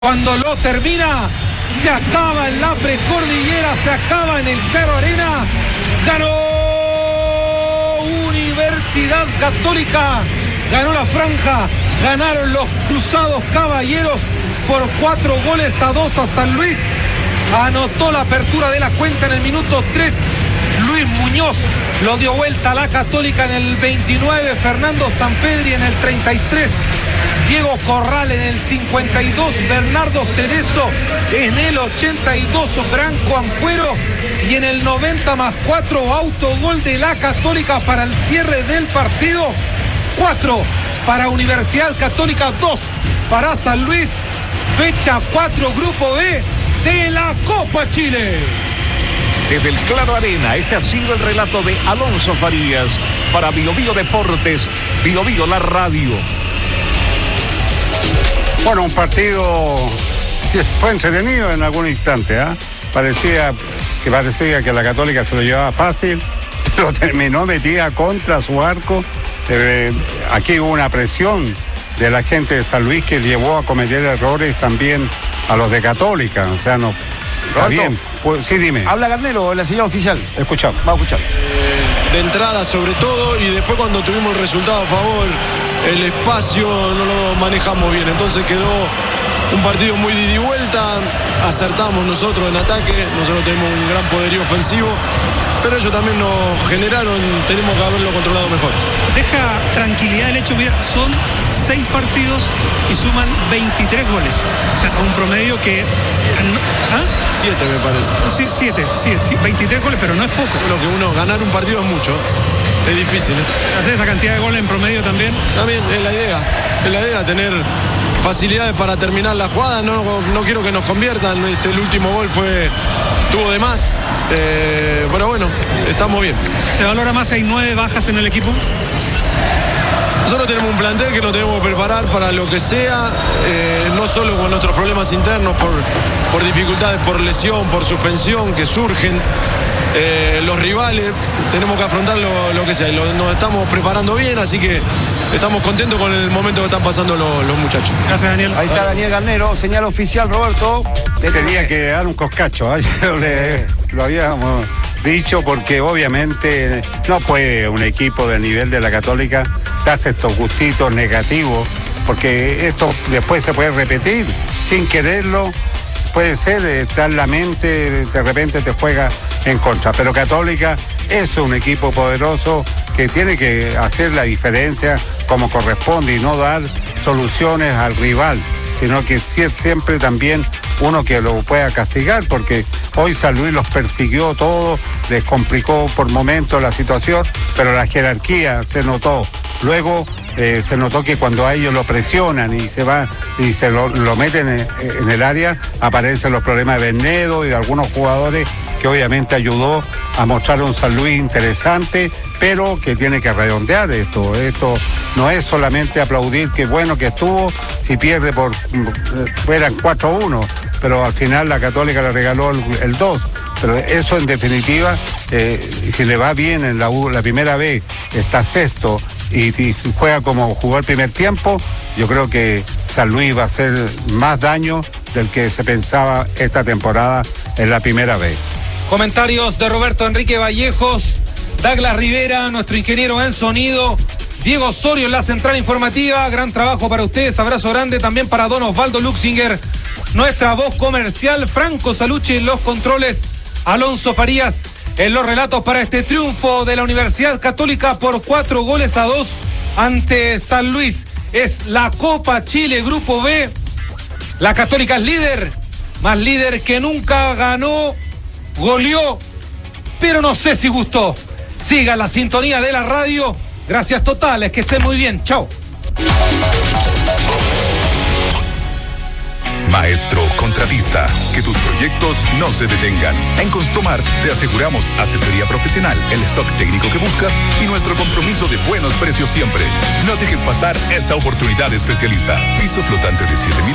Cuando lo termina, se acaba en la precordillera, se acaba en el Faro Arena. Ganó Universidad Católica, ganó la franja, ganaron los Cruzados Caballeros por 4-2 a San Luis. Anotó la apertura de la cuenta en el minuto 3. Luis Muñoz lo dio vuelta a la Católica en el 29, Fernando Sampedri en el 33, Diego Corral en el 52, Bernardo Cerezo en el 82, Branco Ampuero, y en el 90+4 autogol de la Católica para el cierre del partido. 4 para Universidad Católica, 2 para San Luis. Fecha 4, Grupo B de la Copa Chile. Desde el Claro Arena, este ha sido el relato de Alonso Farías para Bio Bio Deportes, Bio Bio la radio. Bueno, un partido que fue entretenido en algún instante, ¿eh? Parecía que la Católica se lo llevaba fácil, pero terminó metida contra su arco. Aquí hubo una presión de la gente de San Luis que llevó a cometer errores también a los de Católica. O sea, no. Está bien. Pues, sí, dime. Habla Garnero, la señal oficial. Escuchamos. Vamos a escuchar. De entrada sobre todo, y después cuando tuvimos el resultado a favor, el espacio no lo manejamos bien. Entonces quedó un partido muy de ida y vuelta. Acertamos nosotros en ataque, nosotros tenemos un gran poderío ofensivo, pero ellos también nos generaron, tenemos que haberlo controlado mejor. Deja tranquilidad el hecho, mira, son 6 partidos y suman 23 goles. O sea, un promedio que... 7 me parece. Sí, 7, 23 goles, pero no es poco. Lo que ganar un partido es mucho, es difícil. Hacer esa cantidad de goles en promedio también. También es la idea, tener facilidades para terminar la jugada. No quiero que nos conviertan, el último gol tuvo de más, pero bueno, estamos bien. ¿Se valora más si hay 9 bajas en el equipo? Nosotros tenemos un plantel que nos tenemos que preparar para lo que sea, no solo con nuestros problemas internos, por dificultades, por lesión, por suspensión que surgen. Los rivales, tenemos que afrontar lo que sea, y nos estamos preparando bien, así que estamos contentos con el momento que están pasando los muchachos. Gracias, Daniel. Ahí está Daniel Garnero, señal oficial, Roberto. Tenía que dar un coscacho, ¿eh? Lo habíamos dicho, porque obviamente no puede un equipo del nivel de la Católica darse estos gustitos negativos, porque esto después se puede repetir sin quererlo. Puede ser, estar la mente, de repente te juega en contra, pero Católica es un equipo poderoso que tiene que hacer la diferencia como corresponde y no dar soluciones al rival, sino que siempre también uno que lo pueda castigar, porque hoy San Luis los persiguió todo, les complicó por momentos la situación, pero la jerarquía se notó. Luego se notó que cuando a ellos lo presionan y se va y se lo meten en el área, aparecen los problemas de Bernedo y de algunos jugadores, que obviamente ayudó a mostrar un San Luis interesante, pero que tiene que redondear esto. Esto no es solamente aplaudir que bueno que estuvo, si pierde fueran 4-1, pero al final la Católica le regaló el 2. Pero eso en definitiva, si le va bien en la primera vez, está sexto y juega como jugó el primer tiempo, yo creo que San Luis va a hacer más daño del que se pensaba esta temporada en la primera vez. Comentarios de Roberto Enrique Vallejos, Douglas Rivera, nuestro ingeniero en sonido, Diego Osorio en la central informativa. Gran trabajo para ustedes, abrazo grande también para don Osvaldo Luxinger, nuestra voz comercial, Franco Salucci en los controles, Alonso Farías en los relatos para este triunfo de la Universidad Católica por 4-2 ante San Luis. Es la Copa Chile Grupo B. La Católica es líder, más líder que nunca, ganó, goleó, pero no sé si gustó. Siga la sintonía de la radio. Gracias totales, que estén muy bien. Chao. Maestro contratista, que tus proyectos no se detengan. En Construmart te aseguramos asesoría profesional, el stock técnico que buscas y nuestro compromiso de buenos precios siempre. No dejes pasar esta oportunidad especialista. Piso flotante de 7,000